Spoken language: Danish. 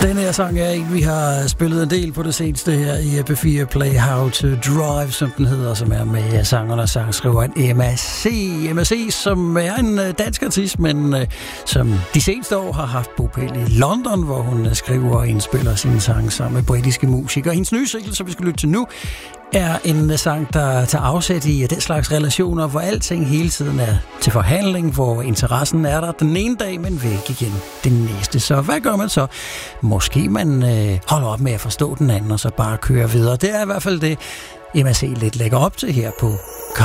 Den her sang er en, vi har spillet en del på det seneste her i P4 Play, How to Drive, som den hedder, som er med sangeren og sangskriveren MAC. MAC, som er en dansk artist, men som de seneste år har haft bopæl i London, hvor hun skriver og indspiller sine sange sammen med britiske musikere. Hendes nye single, som vi skal lytte til nu, er en sang, der tager afsæt i den slags relationer, hvor alting hele tiden er til forhandling, hvor interessen er der den ene dag, men væk igen den næste. Så hvad gør man så? Måske man holder op med at forstå den anden, og så bare kører videre. Det er i hvert fald det, MAC lidt lægger op til her på